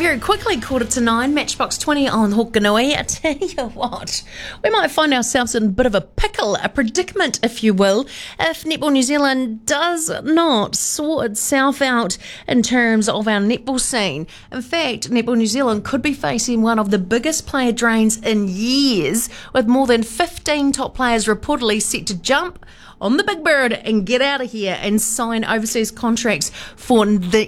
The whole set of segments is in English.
very quickly, 8:45, Matchbox 20 on Hokanui. I tell you what, we might find ourselves in a bit of a pickle, a predicament, if you will, if Netball New Zealand does not sort itself out in terms of our netball scene. In fact, Netball New Zealand could be facing one of the biggest player drains in years, with more than 15 top players reportedly set to jump on the big bird and get out of here and sign overseas contracts for the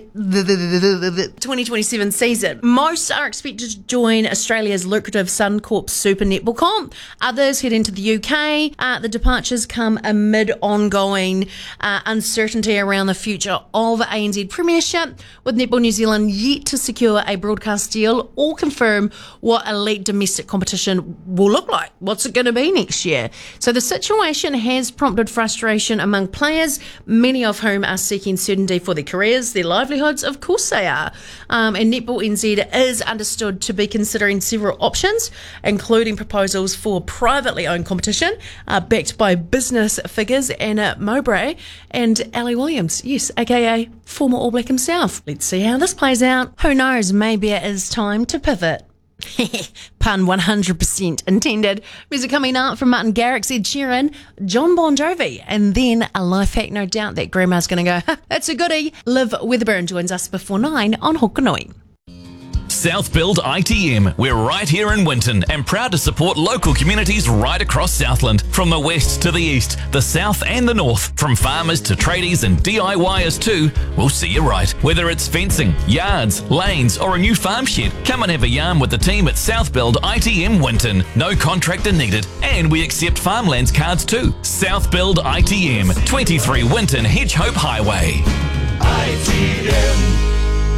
2027 season. Most are expected to join Australia's lucrative Suncorp Super Netball Comp. Others head into the UK. The departures come amid ongoing uncertainty around the future of ANZ Premiership, with Netball New Zealand yet to secure a broadcast deal or confirm what elite domestic competition will look like. What's it going to be next year? So the situation has prompted frustration among players, many of whom are seeking certainty for their careers, their livelihoods. Of course they are. And Netball NZ is understood to be considering several options, including proposals for privately owned competition, backed by business figures, Anna Mowbray and Ali Williams, yes, aka former All Black himself. Let's see how this plays out. Who knows, maybe it is time to pivot. Pun 100% intended. Music coming up from Martin Garrix, Ed Sheeran, John Bon Jovi, and then a life hack, no doubt, that Grandma's going to go, that's a goodie. Liv Weatherburn joins us before 9 on Hokanui. South Build ITM. We're right here in Winton and proud to support local communities right across Southland. From the west to the east, the south and the north, from farmers to tradies and DIYers too, we'll see you right. Whether it's fencing, yards, lanes or a new farm shed, come and have a yarn with the team at South Build ITM Winton. No contractor needed, and we accept farmlands cards too. South Build ITM, 23 Winton Hedgehope Highway. ITM.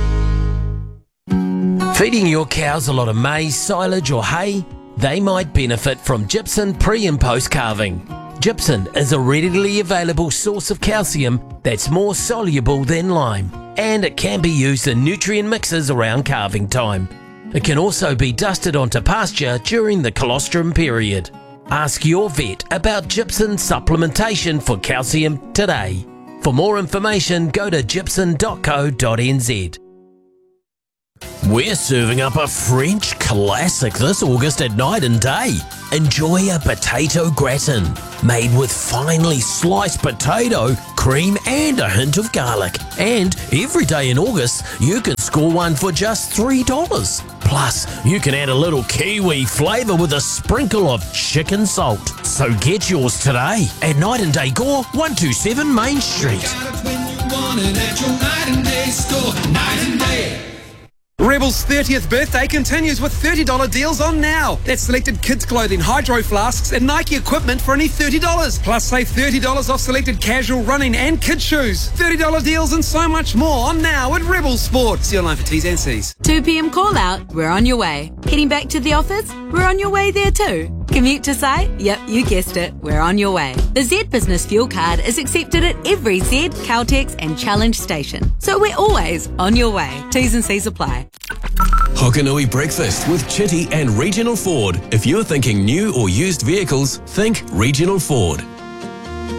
Feeding your cows a lot of maize, silage or hay? They might benefit from Gypsum pre and post calving. Gypsum is a readily available source of calcium that's more soluble than lime, and it can be used in nutrient mixes around calving time. It can also be dusted onto pasture during the colostrum period. Ask your vet about gypsum supplementation for calcium today. For more information, go to gypsum.co.nz. We're serving up a French classic this August at Night and Day. Enjoy a potato gratin made with finely sliced potato, cream and a hint of garlic. And every day in August, you can score one for just $3. Plus, you can add a little kiwi flavour with a sprinkle of chicken salt. So get yours today at Night and Day Gore, 127 Main Street. Rebel's 30th birthday continues with $30 deals on now. That's selected kids' clothing, hydro flasks and Nike equipment for only $30. Plus save $30 off selected casual running and kids' shoes. $30 deals and so much more on now at Rebel Sport. See online for T's and C's. 2 p.m. call out, we're on your way. Heading back to the office, we're on your way there too. Commute to site? Yep, you guessed it, we're on your way. The Z Business Fuel Card is accepted at every Z, Caltex and Challenge station. So we're always on your way. T's and C's apply. Hokanui Breakfast with Chitty and Regional Ford. If you're thinking new or used vehicles, think Regional Ford.